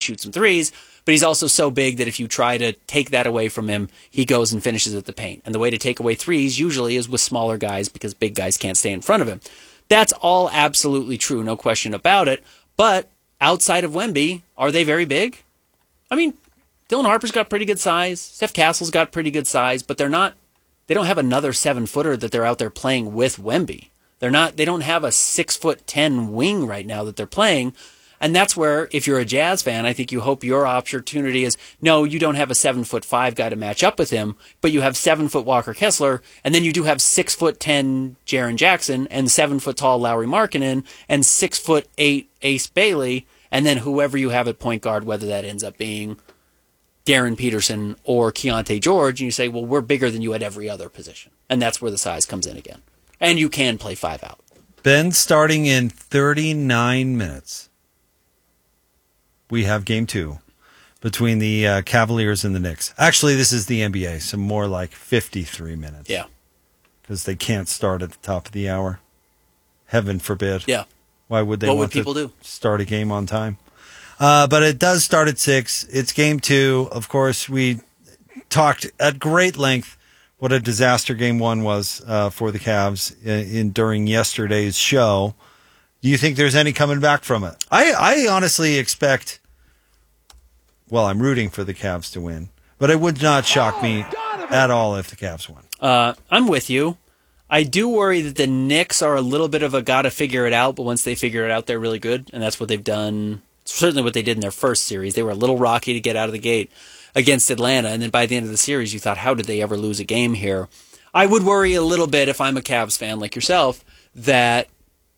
shoot some threes, but he's also so big that if you try to take that away from him, he goes and finishes at the paint. And the way to take away threes usually is with smaller guys because big guys can't stay in front of him. That's all absolutely true, no question about it. But outside of Wemby, are they very big? I mean, Dylan Harper's got pretty good size. Steph Castle's got pretty good size, but they don't have another 7-footer that they're out there playing with Wemby. They don't have a 6'10" wing right now that they're playing. And that's where, if you're a Jazz fan, I think you hope your opportunity is, no, you don't have a 7'5" guy to match up with him, but you have 7-foot Walker Kessler, and then you do have 6'10" Jaren Jackson, and 7-foot-tall Lauri Markkanen, and 6'8" Ace Bailey, and then whoever you have at point guard, whether that ends up being Darren Peterson or Keontae George, and you say, well, we're bigger than you at every other position. And that's where the size comes in again. And you can play 5 out. Ben, starting in 39 minutes. We have game 2 between the Cavaliers and the Knicks. Actually, this is the NBA, so more like 53 minutes. Yeah. Because they can't start at the top of the hour. Heaven forbid. Yeah. Why would they want to start a game on time? But it does start at 6. It's game 2. Of course, we talked at great length what a disaster game 1 was for the Cavs during yesterday's show. Do you think there's any coming back from it? I honestly expect, well, I'm rooting for the Cavs to win, but it would not shock me at all if the Cavs won. I'm with you. I do worry that the Knicks are a little bit of a gotta figure it out, but once they figure it out, they're really good, and that's what they've done. Certainly what they did in their first series. They were a little rocky to get out of the gate against Atlanta, and then by the end of the series, you thought, how did they ever lose a game here? I would worry a little bit if I'm a Cavs fan like yourself that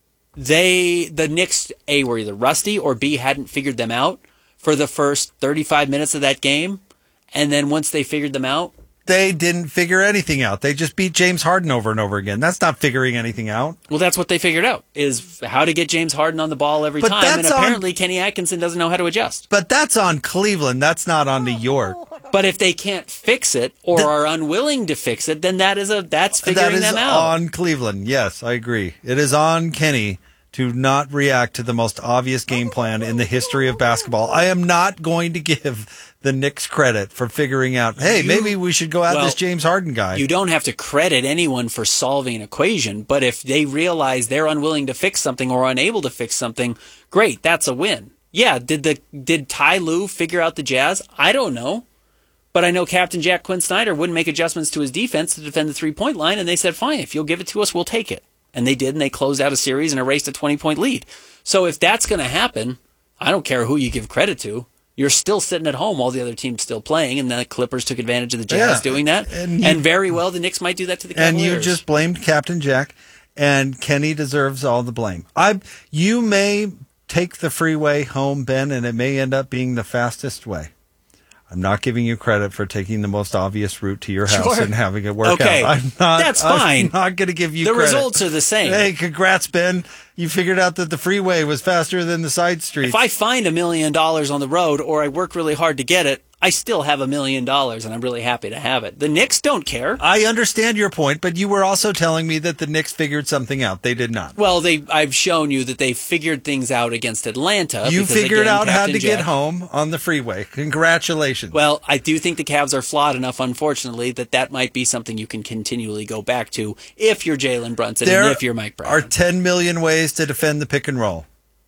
the Knicks, A, were either rusty or B, hadn't figured them out for the first 35 minutes of that game. And then once they figured them out, they didn't figure anything out. They just beat James Harden over and over again. That's not figuring anything out. Well, that's what they figured out, is how to get James Harden on the ball every time. And apparently Kenny Atkinson doesn't know how to adjust. But that's on Cleveland. That's not on New York. But if they can't fix it or are unwilling to fix it, then that's figuring them out. That is on Cleveland. Yes, I agree. It is on Kenny to not react to the most obvious game plan in the history of basketball. I am not going to give the Knicks credit for figuring out, hey, maybe we should go at this James Harden guy. You don't have to credit anyone for solving an equation, but if they realize they're unwilling to fix something or unable to fix something, great, that's a win. Yeah, did Ty Lue figure out the Jazz? I don't know. But I know Captain Jack Quinn Snyder wouldn't make adjustments to his defense to defend the three-point line, and they said, fine, if you'll give it to us, we'll take it. And they did, and they closed out a series and erased a 20-point lead. So if that's going to happen, I don't care who you give credit to. You're still sitting at home, all the other teams still playing, and the Clippers took advantage of the Jazz doing that. And very well, the Knicks might do that to the Cavaliers. And you just blamed Captain Jack, and Kenny deserves all the blame. You may take the freeway home, Ben, and it may end up being the fastest way. I'm not giving you credit for taking the most obvious route to your house and having it work out. That's fine. I'm not going to give you credit. The results are the same. Hey, congrats, Ben. You figured out that the freeway was faster than the side streets. If I find $1 million on the road or I work really hard to get it, I still have $1 million, and I'm really happy to have it. The Knicks don't care. I understand your point, but you were also telling me that the Knicks figured something out. They did not. Well, I've shown you that they figured things out against Atlanta. You figured out how to get home on the freeway. Congratulations. Well, I do think the Cavs are flawed enough, unfortunately, that might be something you can continually go back to if you're Jalen Brunson and if you're Mike Brown. There are 10 million ways to defend the pick and roll.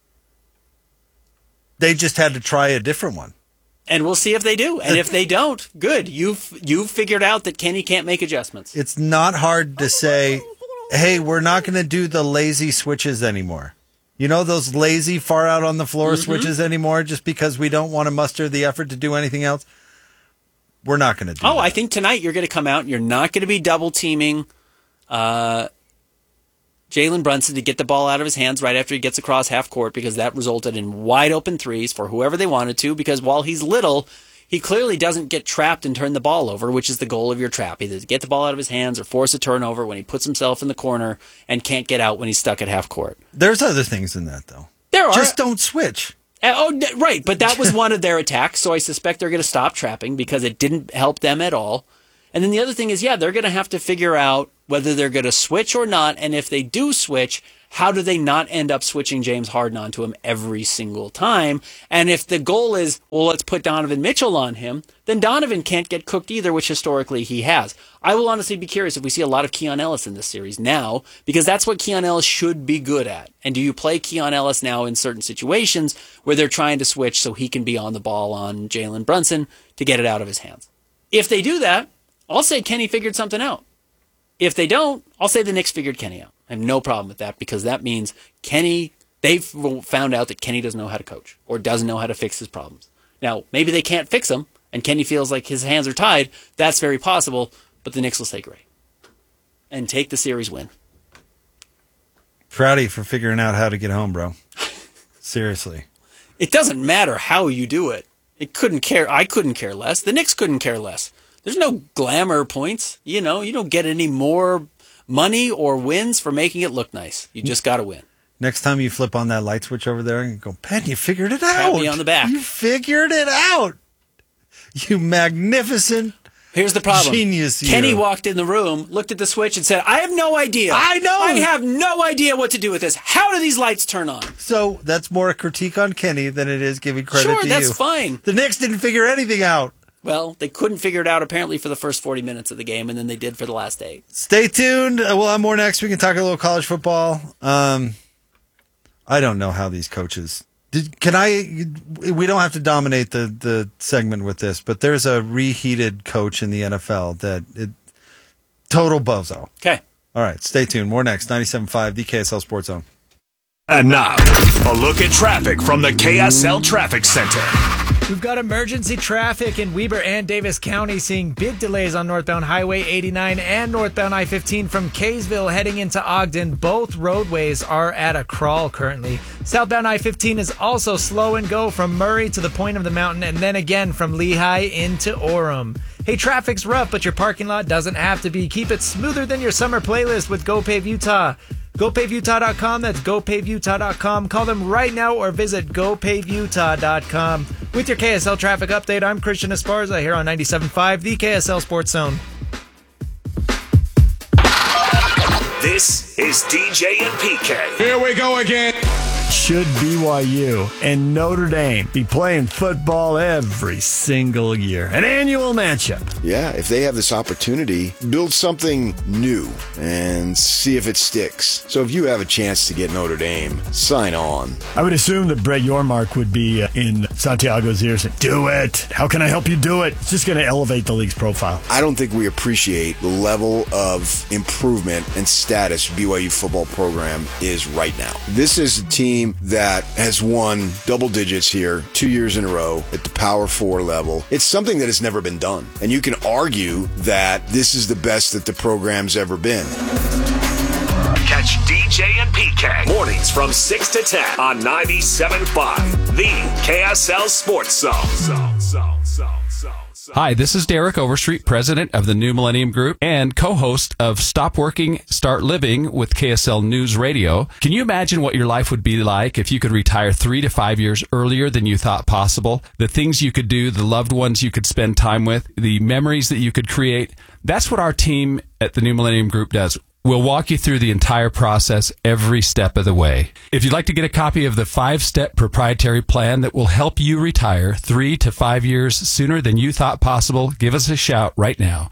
They just had to try a different one. And we'll see if they do. And if they don't, good. You've figured out that Kenny can't make adjustments. It's not hard to say, hey, we're not going to do the lazy switches anymore. You know, those lazy far out on the floor switches anymore just because we don't want to muster the effort to do anything else? We're not going to do that. I think tonight you're going to come out and you're not going to be double teaming Jalen Brunson to get the ball out of his hands right after he gets across half court, because that resulted in wide open threes for whoever they wanted to, because while he's little, he clearly doesn't get trapped and turn the ball over, which is the goal of your trap, either to get the ball out of his hands or force a turnover when he puts himself in the corner and can't get out when he's stuck at half court. There's other things in that, though. There are. Just don't switch. Right, but that was one of their attacks, so I suspect they're going to stop trapping because it didn't help them at all. And then the other thing is, they're going to have to figure out whether they're going to switch or not, and if they do switch, how do they not end up switching James Harden onto him every single time? And if the goal is, well, let's put Donovan Mitchell on him, then Donovan can't get cooked either, which historically he has. I will honestly be curious if we see a lot of Keon Ellis in this series now, because that's what Keon Ellis should be good at. And do you play Keon Ellis now in certain situations where they're trying to switch so he can be on the ball on Jalen Brunson to get it out of his hands? If they do that, I'll say Kenny figured something out. If they don't, I'll say the Knicks figured Kenny out. I have no problem with that, because that means they've found out that Kenny doesn't know how to coach or doesn't know how to fix his problems. Now, maybe they can't fix them and Kenny feels like his hands are tied. That's very possible, but the Knicks will stay great and take the series win. Proud of you for figuring out how to get home, bro. Seriously. It doesn't matter how you do it. I couldn't care less. The Knicks couldn't care less. There's no glamour points. You don't get any more money or wins for making it look nice. You just got to win. Next time you flip on that light switch over there and go, Penn, you figured it out. Pat me on the back. You figured it out. You magnificent Here's the problem. Genius. Kenny walked in the room, looked at the switch, and said, I have no idea. I know. I have no idea what to do with this. How do these lights turn on? So that's more a critique on Kenny than it is giving credit to you. Sure, that's fine. The Knicks didn't figure anything out. Well, they couldn't figure it out apparently for the first 40 minutes of the game, and then they did for the last 8. Stay tuned. We'll have more next. We can talk a little college football. I don't know how these coaches... We don't have to dominate the segment with this, but there's a reheated coach in the NFL total bozo. Okay. All right, stay tuned. More next. 97.5, the KSL Sports Zone. And now, a look at traffic from the KSL Traffic Center. We've got emergency traffic in Weber and Davis County, seeing big delays on northbound Highway 89 and northbound I-15 from Kaysville heading into Ogden. Both roadways are at a crawl currently. Southbound I-15 is also slow and go from Murray to the point of the mountain, and then again from Lehigh into Orem. Hey, traffic's rough, but your parking lot doesn't have to be. Keep it smoother than your summer playlist with GoPave Utah. GoPaveUtah.com, that's GoPaveUtah.com. Call them right now or visit GoPaveUtah.com. With your KSL traffic update, I'm Christian Esparza here on 97.5, the KSL Sports Zone. This is DJ and PK. Here we go again. Should BYU and Notre Dame be playing football every single year? An annual matchup. Yeah, if they have this opportunity, build something new and see if it sticks. So if you have a chance to get Notre Dame, sign on. I would assume that Brett Yormark would be in Santiago's ears and do it. How can I help you do it? It's just going to elevate the league's profile. I don't think we appreciate the level of improvement and status BYU football program is right now. This is a team that has won double digits here 2 years in a row at the Power 4 level. It's something that has never been done. And you can argue that this is the best that the program's ever been. Catch DJ and PK mornings from 6 to 10 on 97.5, the KSL Sports Zone. Hi, this is Derek Overstreet, president of the New Millennium Group and co-host of Stop Working, Start Living with KSL News Radio. Can you imagine what your life would be like if you could retire 3 to 5 years earlier than you thought possible? The things you could do, the loved ones you could spend time with, the memories that you could create. That's what our team at the New Millennium Group does. We'll walk you through the entire process every step of the way. If you'd like to get a copy of the 5-step proprietary plan that will help you retire 3 to 5 years sooner than you thought possible, give us a shout right now.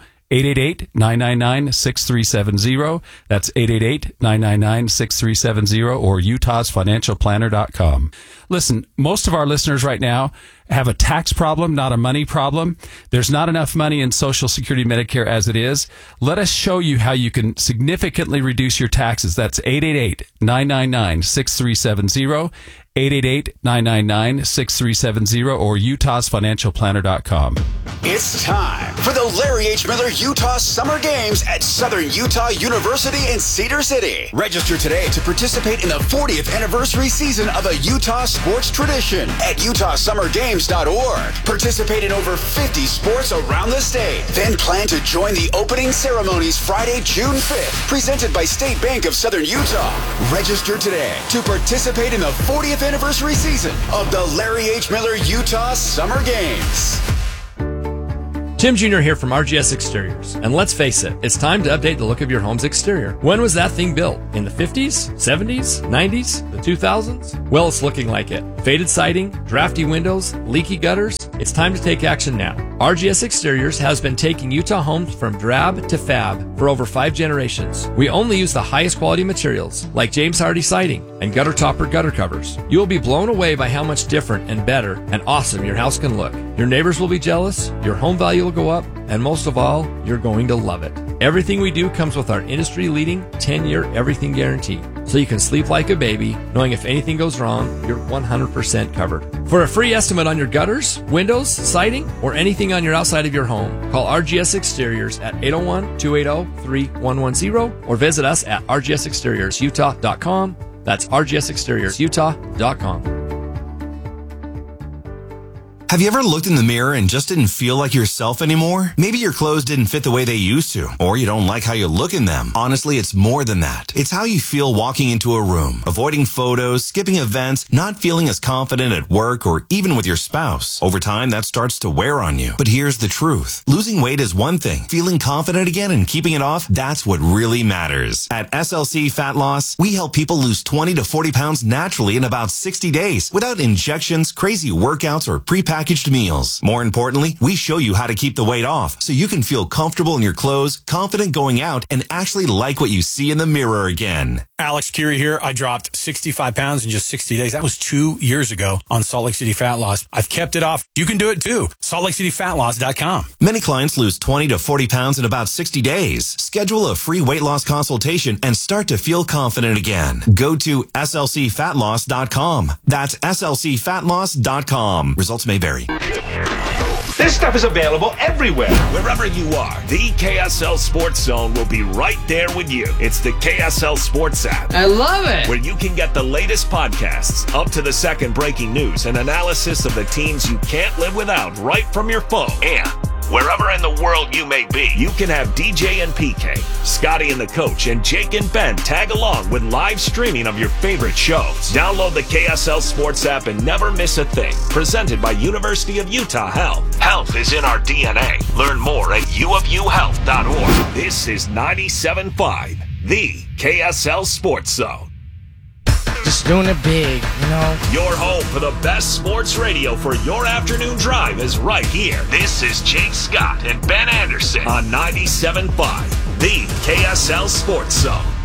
888-999-6370. That's 888-999-6370 or utahsfinancialplanner.com. Listen, most of our listeners right now have a tax problem, not a money problem. There's not enough money in Social Security Medicare as it is. Let us show you how you can significantly reduce your taxes. That's 888-999-6370. 888-999-6370 or utahsfinancialplanner.com. It's time for the Larry H. Miller Utah Summer Games at Southern Utah University in Cedar City. Register today to participate in the 40th anniversary season of a Utah sports tradition at utahsummergames.org. Participate in over 50 sports around the state. Then plan to join the opening ceremonies Friday, June 5th, presented by State Bank of Southern Utah. Register today to participate in the 40th anniversary season of the Larry H. Miller Utah Summer Games. Tim Jr. here from RGS Exteriors. And let's face it, it's time to update the look of your home's exterior. When was that thing built? In the 50s? 70s? 90s? The 2000s? Well, it's looking like it. Faded siding, drafty windows, leaky gutters. It's time to take action now. RGS Exteriors has been taking Utah homes from drab to fab for over 5 generations. We only use the highest quality materials like James Hardy siding and gutter topper gutter covers. You will be blown away by how much different and better and awesome your house can look. Your neighbors will be jealous, your home value will go up, and most of all, you're going to love it. Everything we do comes with our industry-leading 10-year everything guarantee, so you can sleep like a baby, knowing if anything goes wrong, you're 100% covered. For a free estimate on your gutters, windows, siding, or anything on your outside of your home, call RGS Exteriors at 801-280-3110 or visit us at rgsexteriorsutah.com. That's rgsexteriorsutah.com. Have you ever looked in the mirror and just didn't feel like yourself anymore? Maybe your clothes didn't fit the way they used to, or you don't like how you look in them. Honestly, it's more than that. It's how you feel walking into a room, avoiding photos, skipping events, not feeling as confident at work or even with your spouse. Over time, that starts to wear on you. But here's the truth. Losing weight is one thing. Feeling confident again and keeping it off, that's what really matters. At SLC Fat Loss, we help people lose 20 to 40 pounds naturally in about 60 days without injections, crazy workouts, or prepackaged meals. More importantly, we show you how to keep the weight off so you can feel comfortable in your clothes, confident going out, and actually like what you see in the mirror again. Alex Curie here. I dropped 65 pounds in just 60 days. That was 2 years ago on Salt Lake City Fat Loss. I've kept it off. You can do it too. SaltLakeCityFatLoss.com. Many clients lose 20 to 40 pounds in about 60 days. Schedule a free weight loss consultation and start to feel confident again. Go to SLCFatLoss.com. That's SLCFatLoss.com. Results may vary. This stuff is available everywhere. Wherever you are, the KSL Sports Zone will be right there with you. It's the KSL Sports app. I love it. Where you can get the latest podcasts, up to the second breaking news, and analysis of the teams you can't live without right from your phone. And wherever in the world you may be, you can have DJ and PK, Scotty and the Coach, and Jake and Ben tag along with live streaming of your favorite shows. Download the KSL Sports app and never miss a thing. Presented by University of Utah Health. Health is in our DNA. Learn more at uofuhealth.org. This is 97.5, the KSL Sports Zone. Just doing it big, you know. Your home for the best sports radio for your afternoon drive is right here. This is Jake Scott and Ben Anderson on 97.5, the KSL Sports Zone.